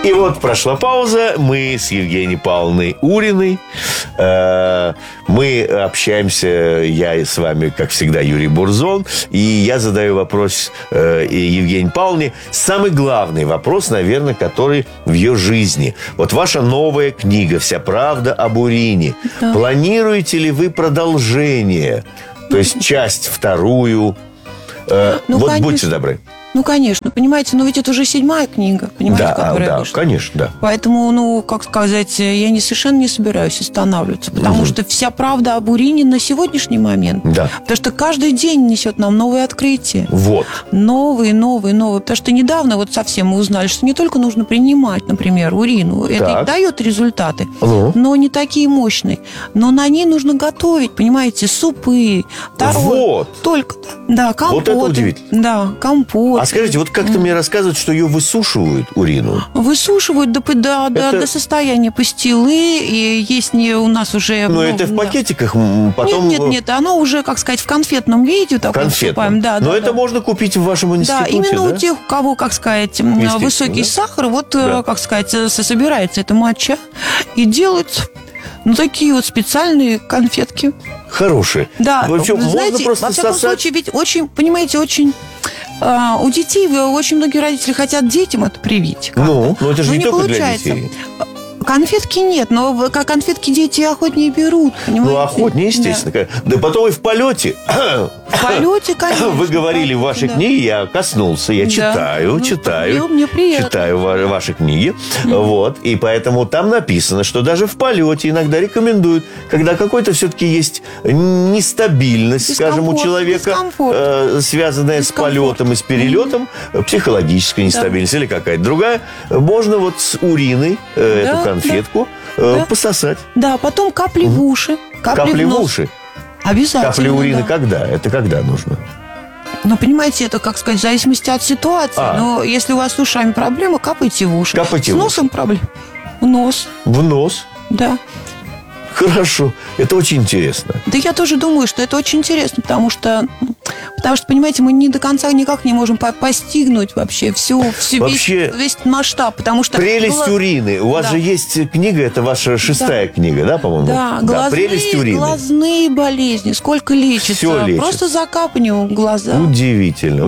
И вот прошла пауза. Мы с Евгенией Павловной Уриной. Мы общаемся, я с вами, как всегда, Юрий Бурзон. И я задаю вопрос Евгении Павловне. Самый главный вопрос, наверное, который в ее жизни. Вот ваша новая книга «Вся правда об Урине». Да. Планируете ли вы продолжение? То есть часть вторую? Вот конечно. Будьте добры. Ну, конечно, понимаете, но ведь это уже 7-я книга, понимаете, которая вышла. Конечно, да. Поэтому, как сказать, я совершенно не собираюсь останавливаться, потому что вся правда об Урине на сегодняшний момент. Да. Потому что каждый день несет нам новые открытия. Вот. Новые. Потому что недавно вот совсем мы узнали, что не только нужно принимать, например, урину, это и дает результаты, но не такие мощные. Но на ней нужно готовить, понимаете, супы. Вот. Только, да, компоты. Вот это удивительно. Да, компоты. А скажите, вот как-то мне рассказывают, что ее высушивают, урину. Высушивают до состояния пастилы. И есть у нас уже... Но это в пакетиках потом... Нет, оно уже, как сказать, в конфетном виде. Конфетном. Но это можно купить в вашем институте, да? Именно у тех, у кого, как сказать, высокий сахар, как сказать, собирается эта матча и делают... такие вот специальные конфетки. Хорошие. Да, причем вы знаете, можно просто во всяком случае, ведь очень, понимаете, очень... у детей очень многие родители хотят детям это привить. Ну, это же не только получается. Для детей. Конфетки нет, но как конфетки дети охотнее берут, понимаете? Ну, охотнее, естественно. Да потом и в полете. В полете, конечно. Вы говорили в вашей книге, я коснулся, я читаю мне приятно. Читаю ваши книги. Вот. И поэтому там написано, что даже в полете иногда рекомендуют, когда какой-то все-таки есть нестабильность, скажем, у человека, связанная с полетом и с перелетом, психологическая нестабильность или какая-то другая, можно вот с уриной эту конфетку пососать. Да, потом капли в уши. Капли в уши. Обязательно. Капли урины когда? Это когда нужно? Ну, понимаете, это, как сказать, в зависимости от ситуации. Но если у вас с ушами проблемы, капайте в уши. Капайте с носом проблемы. В нос. В нос? Да. Хорошо. Это очень интересно. Да я тоже думаю, что это очень интересно, потому что, понимаете, мы не до конца никак не можем постигнуть вообще весь масштаб, потому что... Прелесть урины. У вас же есть книга, это ваша 6-я книга, да, по-моему? Да, прелесть урины. Глазные болезни, сколько лечится. Все лечится. Просто закапывание в глаза. Удивительно.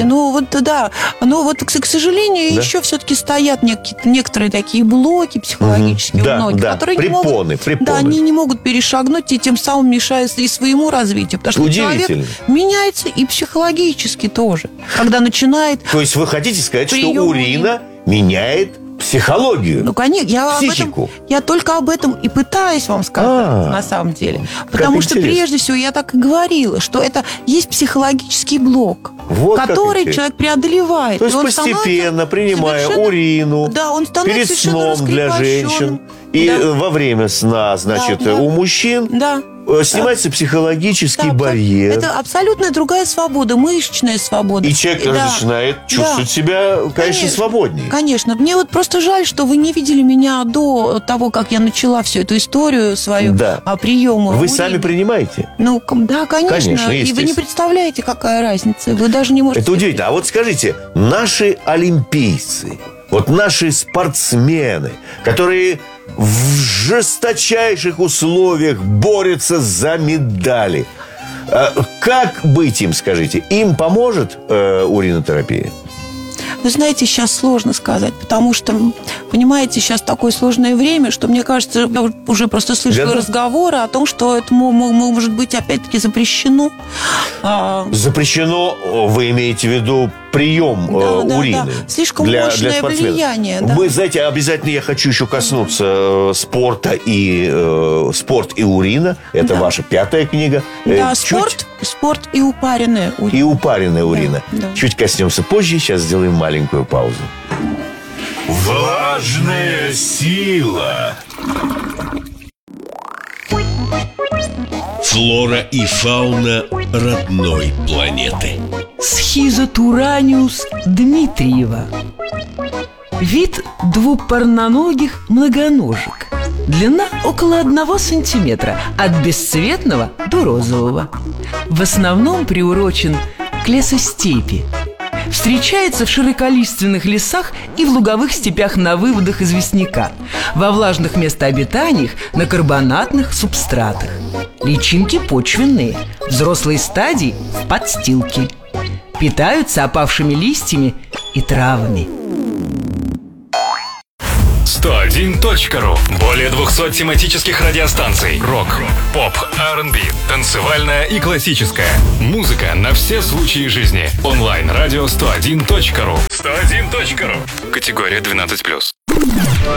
К сожалению, еще все-таки стоят некоторые такие блоки психологические у многих, которые препоны. Они не могут перешагнуть и тем самым мешают и своему развитию. Потому что человек меняется и психологически тоже. Когда начинает... То есть вы хотите сказать, что урина меняет психологию? Ну, конечно. Психику. Я только об этом и пытаюсь вам сказать, на самом деле. Потому что прежде всего я так и говорила, что это есть психологический блок, который человек преодолевает. То есть постепенно, принимая урину, перед сном для женщин и во время сна, у мужчин, снимается психологический барьер. Это абсолютно другая свобода, мышечная свобода. И человек начинает чувствовать себя, конечно, свободнее. Конечно. Мне вот просто жаль, что вы не видели меня до того, как я начала всю эту историю свою о приеме. Вы сами принимаете? Ну, да, конечно. И вы не представляете, какая разница. Вы даже не можете... Это удивительно. А вот скажите, наши олимпийцы, наши спортсмены, которые в жесточайших условиях борются за медали. Как быть им, скажите? Им поможет уринотерапия? Вы знаете, сейчас сложно сказать, потому что, понимаете, сейчас такое сложное время, что, мне кажется, я уже просто слышу разговоры о том, что это может быть опять-таки запрещено. Запрещено, вы имеете в виду прием урины? Да. Слишком мощное влияние. Вы знаете, обязательно я хочу еще коснуться спорта и спорт и урина. Это ваша 5-я книга. Да, спорт и упаренная урина. И упаренная урина. Чуть коснемся позже, сейчас сделаем маленькую паузу. Влажная сила. Флора и фауна родной планеты. Схизотураниус дмитриева. Вид двупарноногих многоножек. Длина около 1 сантиметра, от бесцветного до розового. В основном приурочен к лесостепи. Встречается в широколиственных лесах и в луговых степях на выводах известняка, во влажных местообитаниях на карбонатных субстратах. Личинки почвенные, взрослые стадии в подстилке. Питаются опавшими листьями и травами. 101.ru. Более 200 тематических радиостанций. Рок, поп, R&B, танцевальная и классическая. Музыка на все случаи жизни. Онлайн-радио 101.ru. 101.ru. Категория 12+.